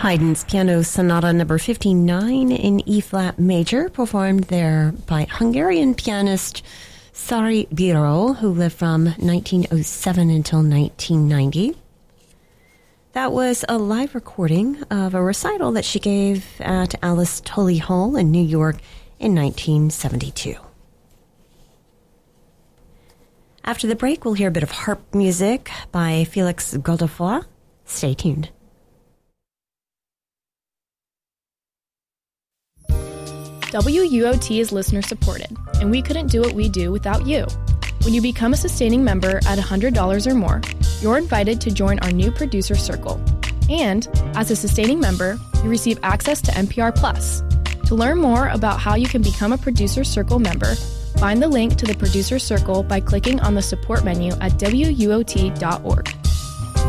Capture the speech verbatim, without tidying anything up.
Haydn's Piano Sonata number fifty-nine in E-flat major, performed there by Hungarian pianist Szary Bíró, who lived from nineteen oh seven until nineteen ninety. That was a live recording of a recital that she gave at Alice Tully Hall in New York in nineteen seventy-two. After the break, we'll hear a bit of harp music by Félix Godefroy. Stay tuned. W U O T is listener supported, and we couldn't do what we do without you. When you become a sustaining member at one hundred dollars or more, you're invited to join our new producer circle. And as a sustaining member, you receive access to N P R Plus. To learn more about how you can become a producer circle member, find the link to the producer circle by clicking on the support menu at W U O T dot org.